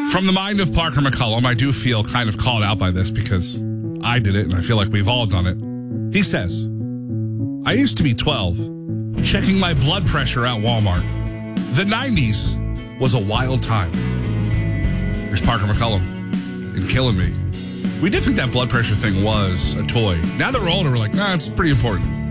From the mind of Parker McCollum, I do feel kind of called out by this because I did it and I feel like we've all done it. He says, I used to be 12, checking my blood pressure at Walmart. The 90s was a wild time. Here's Parker McCollum and Killing Me. We did think that blood pressure thing was a toy. Now that we're older, we're like, nah, it's pretty important.